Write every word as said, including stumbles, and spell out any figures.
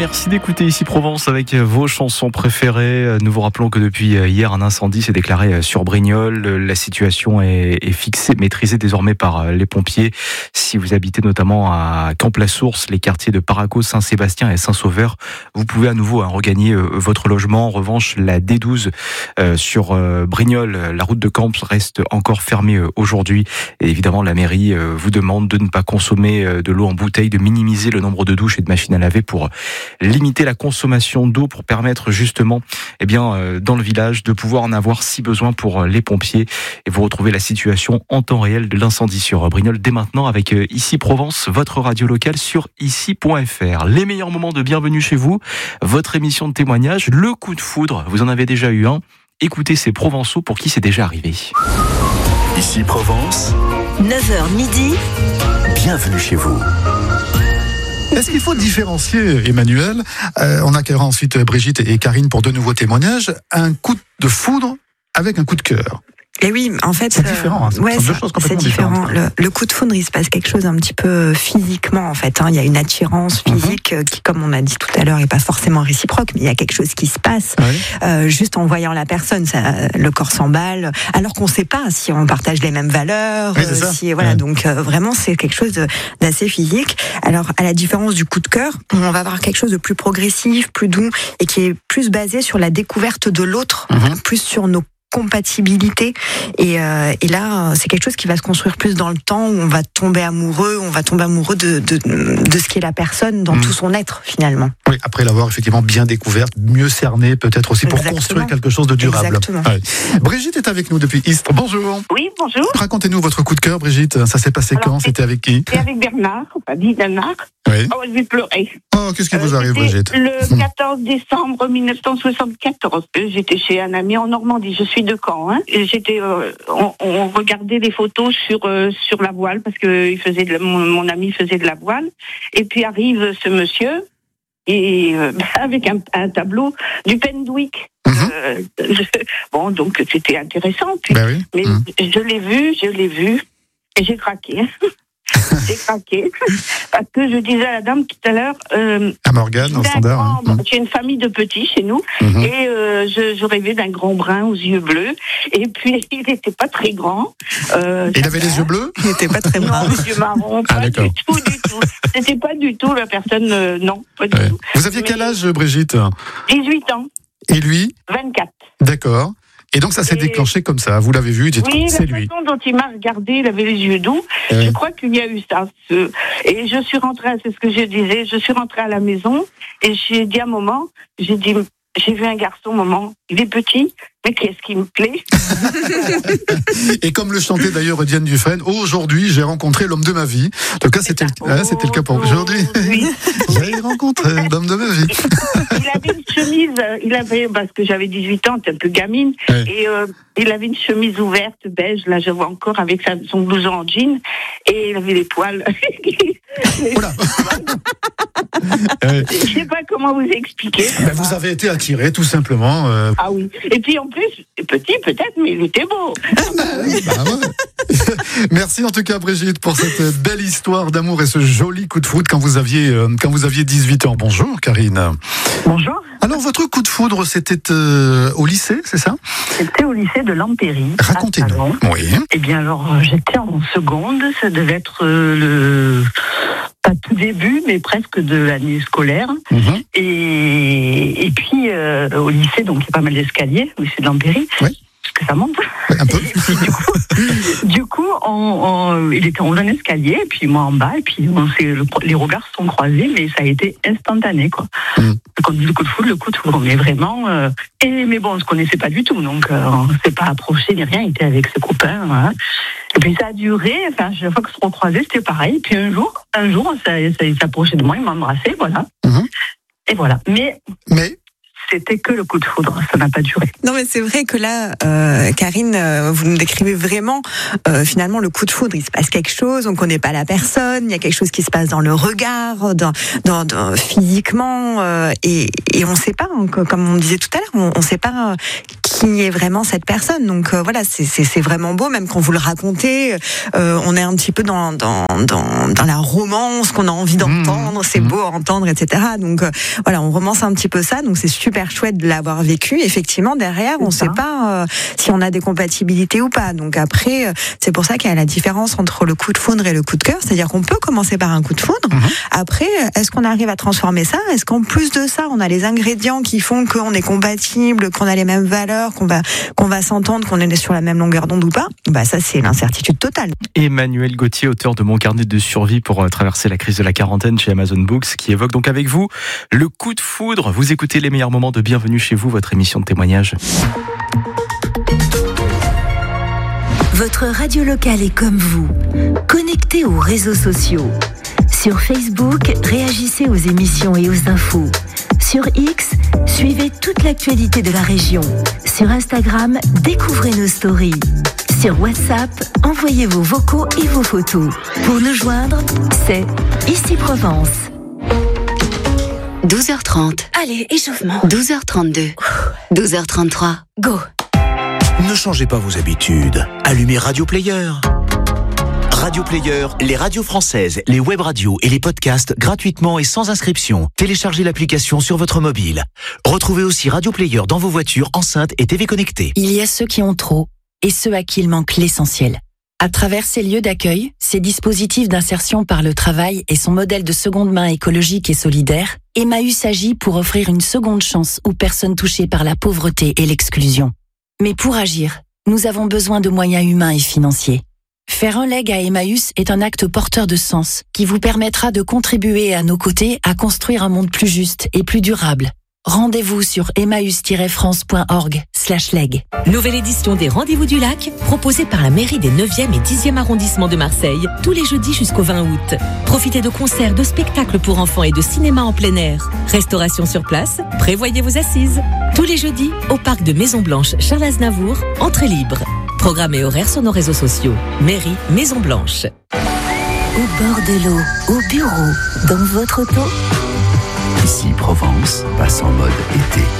Merci d'écouter Ici Provence avec vos chansons préférées. Nous vous rappelons que depuis hier, un incendie s'est déclaré sur Brignoles. La situation est, est fixée, maîtrisée désormais par les pompiers. Si vous habitez notamment à Camp-la-Source, les quartiers de Paraco, Saint-Sébastien et Saint-Sauveur, vous pouvez à nouveau hein, regagner votre logement. En revanche, la D douze euh, sur euh, Brignoles, la route de Camps, reste encore fermée euh, aujourd'hui. Et évidemment, la mairie euh, vous demande de ne pas consommer euh, de l'eau en bouteille, de minimiser le nombre de douches et de machines à laver pour limiter la consommation d'eau, pour permettre justement, eh bien, euh, dans le village, de pouvoir en avoir si besoin pour les pompiers. Et vous retrouvez la situation en temps réel de l'incendie sur Brignoles dès maintenant avec euh, Ici Provence, votre radio locale sur ici point f r. Les meilleurs moments de bienvenue chez vous, votre émission de témoignage, le coup de foudre, vous en avez déjà eu un. Écoutez ces Provençaux pour qui c'est déjà arrivé. Ici Provence, neuf heures midi, bienvenue chez vous. Est-ce qu'il faut différencier, Emmanuel, euh, on accueillera ensuite Brigitte et Karine pour de nouveaux témoignages, un coup de foudre avec un coup de cœur? Et oui, en fait, c'est différent. Hein, euh, ouais, deux choses complètement c'est différent. différentes. Le, le coup de foudre, il se passe quelque chose un petit peu physiquement, en fait. Hein. Il y a une attirance physique mm-hmm. qui, comme on a dit tout à l'heure, est pas forcément réciproque, mais il y a quelque chose qui se passe. Oui. Euh, juste en voyant la personne, ça, le corps s'emballe, alors qu'on ne sait pas si on partage les mêmes valeurs. Oui, euh, si voilà, ouais. Donc euh, vraiment, c'est quelque chose de, d'assez physique. Alors, à la différence du coup de cœur, on va avoir quelque chose de plus progressif, plus doux, et qui est plus basé sur la découverte de l'autre, mm-hmm. plus sur nos compatibilité et, euh, et là c'est quelque chose qui va se construire plus dans le temps, où on va tomber amoureux on va tomber amoureux de, de, de ce qu'est la personne dans mmh. tout son être finalement. Oui, après l'avoir effectivement bien découverte, mieux cernée peut-être aussi. Exactement. Pour construire quelque chose de durable. Ouais. Brigitte est avec nous depuis Istres. Bonjour. Oui, bonjour. Racontez-nous votre coup de cœur, Brigitte. Ça s'est passé Alors, quand? C'était avec qui? C'était avec Bernard, on dit Bernard. Oui. Oh, je vais pleurer. Oh, qu'est-ce qui vous euh, arrive, Brigitte? Le quatorze décembre mille neuf cent soixante-quatorze. J'étais chez un ami en Normandie. Je suis de Caen. Hein. Et j'étais, euh, on, on regardait des photos sur euh, sur la voile parce que il faisait de la, mon, mon ami faisait de la voile. Et puis arrive ce monsieur et euh, avec un, un tableau du Pendwick. Mmh. Euh, je, bon, donc c'était intéressant. Puis, ben oui. Mais mmh. je l'ai vu, je l'ai vu et j'ai craqué. J'ai craqué parce que je disais à la dame tout à l'heure euh, à Morgane au standard grand, hein. bon, j'ai une famille de petits chez nous mm-hmm. et euh, je, je rêvais d'un grand brun aux yeux bleus et puis il n'était pas très grand euh, il avait les yeux bleus, il n'était pas très grand, les yeux marrons, pas ah, du tout du tout c'était pas du tout la personne euh, non pas du ouais. tout. Vous aviez Mais, quel âge, Brigitte? dix-huit ans. Et lui? vingt-quatre. D'accord. Et donc ça s'est et... déclenché comme ça, vous l'avez vu, dites, oui, c'est la lui. façon dont il m'a regardé, il avait les yeux doux, euh... je crois qu'il y a eu ça. Ce... Et je suis rentrée, c'est ce que je disais, je suis rentrée à la maison et j'ai dit à maman, j'ai dit, j'ai vu un garçon, maman, il est petit, mais qu'est-ce qui me plaît? Et comme le chantait d'ailleurs Diane Dufresne, aujourd'hui j'ai rencontré l'homme de ma vie. En tout cas, c'était, le... ah, c'était le cas pour aujourd'hui. Oui. J'ai rencontré l'homme de ma vie. Il avait une chemise, il avait, parce que j'avais dix-huit ans, t'es un peu gamine, ouais. et euh, il avait une chemise ouverte, beige, là je vois encore, avec sa, son blouson en jean, et il avait les poils. Oula. Je sais pas comment vous expliquer. Ben, vous avez été attiré, tout simplement. Euh... Ah oui. Et puis en plus, petit peut-être, mais il était beau. Ah bah oui, bah ouais. Merci en tout cas, Brigitte, pour cette belle histoire d'amour et ce joli coup de foudre quand vous aviez, euh, quand vous aviez dix-huit ans. Bonjour, Karine. Bonjour. Alors, votre coup de foudre, c'était euh, au lycée, c'est ça? C'était au lycée de Lampéry. Racontez-nous. Oui. Eh bien, alors, j'étais en seconde, ça devait être euh, le... pas tout début, mais presque de l'année scolaire. Mmh. Et, et puis, euh, au lycée, donc il y a pas mal d'escaliers, au lycée de Lampéry. Oui. Parce que ça monte. Un peu. Puis, du coup, du coup on, on, il était en un escalier, et puis moi en bas, et puis on s'est, le, les regards se sont croisés, mais ça a été instantané, quoi. Mmh. Quand on dit le coup de foudre, le coup de foudre, mais vraiment. Euh, et, mais bon, on ne se connaissait pas du tout, donc euh, on ne s'est pas approché ni rien, il était avec ses copains. Voilà. Et puis ça a duré, enfin, chaque fois que se recroisait, c'était pareil. Et puis un jour, un jour, ça, ça, il s'approchait de moi, il m'a embrassé, voilà. Mmh. Et voilà. Mais. Mais. C'était que le coup de foudre, ça n'a pas duré. Non mais c'est vrai que là, euh, Karine, euh, vous nous décrivez vraiment euh, finalement le coup de foudre. Il se passe quelque chose, on connaît pas la personne, il y a quelque chose qui se passe dans le regard, dans, dans, dans physiquement, euh, et, et on sait pas, hein, comme on disait tout à l'heure, on, on sait pas qui qui est vraiment cette personne. Donc euh, voilà, c'est, c'est, c'est vraiment beau, même quand vous le racontez, euh, on est un petit peu dans, dans, dans, dans la romance qu'on a envie d'entendre, mmh. c'est beau à entendre, et cetera. Donc euh, voilà, on romance un petit peu ça, donc c'est super chouette de l'avoir vécu. Effectivement, derrière, on ne sait pas euh, si on a des compatibilités ou pas. Donc après, euh, c'est pour ça qu'il y a la différence entre le coup de foudre et le coup de cœur, c'est-à-dire qu'on peut commencer par un coup de foudre. Mmh. Après, est-ce qu'on arrive à transformer ça ? Est-ce qu'en plus de ça, on a les ingrédients qui font qu'on est compatible, qu'on a les mêmes valeurs, qu'on va qu'on va s'entendre, qu'on est sur la même longueur d'onde ou pas ? Bah ça, c'est l'incertitude totale. Emmanuel Gauthier, auteur de Mon carnet de survie pour traverser la crise de la quarantaine chez Amazon Books, qui évoque donc avec vous le coup de foudre. Vous écoutez les meilleurs moments de Bienvenue chez vous, votre émission de témoignage. Votre radio locale est comme vous, connectée aux réseaux sociaux. Sur Facebook, réagissez aux émissions et aux infos. Sur X, suivez toute l'actualité de la région. Sur Instagram, découvrez nos stories. Sur WhatsApp, envoyez vos vocaux et vos photos. Pour nous joindre, c'est Ici Provence. douze heures trente. Allez, échauffement. douze heures trente-deux. douze heures trente-trois. Go. Ne changez pas vos habitudes. Allumez Radio Player. Radio Player, les radios françaises, les web radios et les podcasts gratuitement et sans inscription. Téléchargez l'application sur votre mobile. Retrouvez aussi Radio Player dans vos voitures, enceintes et T V connectées. Il y a ceux qui ont trop et ceux à qui il manque l'essentiel. À travers ces lieux d'accueil, ces dispositifs d'insertion par le travail et son modèle de seconde main écologique et solidaire, Emmaüs agit pour offrir une seconde chance aux personnes touchées par la pauvreté et l'exclusion. Mais pour agir, nous avons besoin de moyens humains et financiers. Faire un leg à Emmaüs est un acte porteur de sens qui vous permettra de contribuer à nos côtés à construire un monde plus juste et plus durable. Rendez-vous sur emmaüs tiret france point org slash leg. Nouvelle édition des Rendez-vous du Lac, proposée par la mairie des neuvième et dixième arrondissements de Marseille, tous les jeudis jusqu'au vingt août. Profitez de concerts, de spectacles pour enfants et de cinéma en plein air. Restauration sur place, prévoyez vos assises. Tous les jeudis, au parc de Maison Blanche Charles Aznavour, entrée libre. Programme et horaires sur nos réseaux sociaux. Mairie Maison Blanche. Au bord de l'eau, au bureau, dans votre auto. Ici Provence passe en mode été.